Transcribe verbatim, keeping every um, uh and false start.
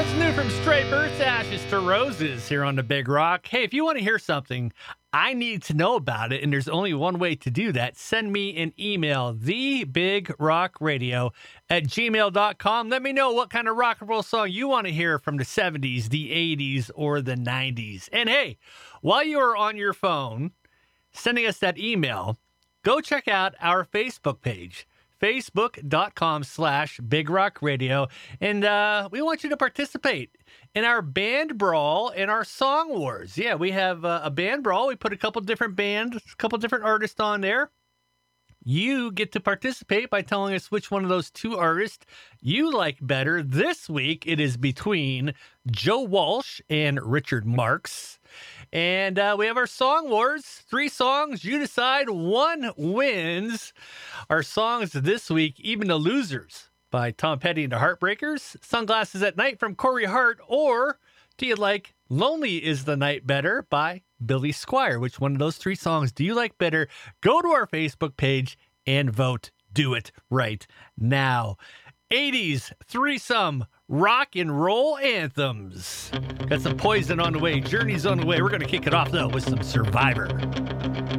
It's new from Stray Birds, Ashes to Roses here on the Big Rock. Hey, if you want to hear something, I need to know about it, and there's only one way to do that. Send me an email, thebigrockradio at gmail dot com. Let me know what kind of rock and roll song you want to hear from the seventies, the eighties, or the nineties. And hey, while you are on your phone sending us that email, go check out our Facebook page, facebook.com slash Big Rock Radio. And uh, we want you to participate in our band brawl and our song wars. Yeah, we have uh, a band brawl. We put a couple different bands, a couple different artists on there. You get to participate by telling us which one of those two artists you like better. This week, it is between Joe Walsh and Richard Marx. And uh, we have our song wars. Three songs. You decide. One wins. Our songs this week, Even the Losers by Tom Petty and the Heartbreakers, Sunglasses at Night from Corey Hart, or do you like Lonely Is the Night Better by Billy Squier? Which one of those three songs do you like better? Go to our Facebook page and vote. Do it right now. eighties threesome rock and roll anthems. Got some Poison on the way. Journey's on the way. We're going to kick it off, though, with some Survivor.